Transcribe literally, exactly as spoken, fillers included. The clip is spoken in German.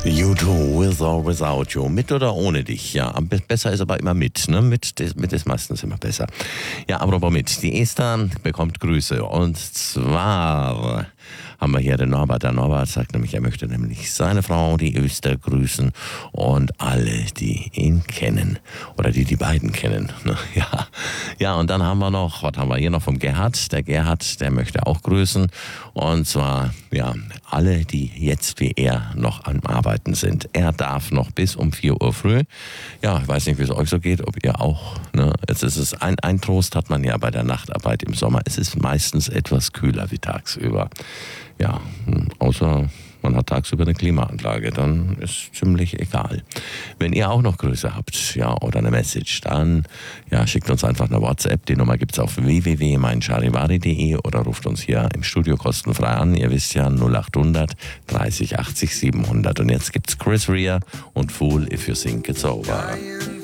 U two, with or without you. Mit oder ohne dich, ja. Besser ist aber immer mit, ne? Mit, mit ist meistens immer besser. Ja, apropos mit. Die Esther bekommt Grüße. Und zwar haben wir hier den Norbert. Der Norbert sagt nämlich, er möchte nämlich seine Frau, die Öster, grüßen und alle, die ihn kennen. Oder die die beiden kennen. Ne? Ja. Ja, und dann haben wir noch, was haben wir hier noch vom Gerhard? Der Gerhard, der möchte auch grüßen. Und zwar, ja, alle, die jetzt wie er noch am Arbeiten sind. Er darf noch bis um vier Uhr früh. Ja, ich weiß nicht, wie es euch so geht, ob ihr auch. Ne? Jetzt ist es ein, ein Trost hat man ja bei der Nachtarbeit im Sommer. Es ist meistens etwas kühler wie tagsüber. Ja, außer man hat tagsüber eine Klimaanlage, dann ist ziemlich egal. Wenn ihr auch noch Grüße habt, ja, oder eine Message, dann ja, schickt uns einfach eine WhatsApp. Die Nummer gibt's auf w w w punkt mein charivari punkt de oder ruft uns hier im Studio kostenfrei an. Ihr wisst ja, null acht hundert dreißig achtzig siebenhundert. Und jetzt gibt's Chris Rea und Fool If You Think It's Over.